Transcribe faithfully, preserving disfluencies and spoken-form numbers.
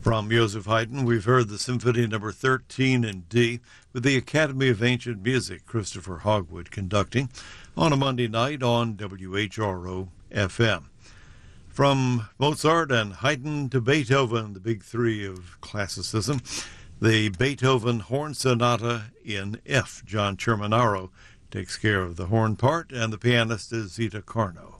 From Joseph Haydn, we've heard the Symphony Number thirteen in D with the Academy of Ancient Music, Christopher Hogwood, conducting on a Monday night on W H R O F M. From Mozart and Haydn to Beethoven, the big three of classicism, the Beethoven Horn Sonata in F. John Cerminaro takes care of the horn part, and the pianist is Zita Carno.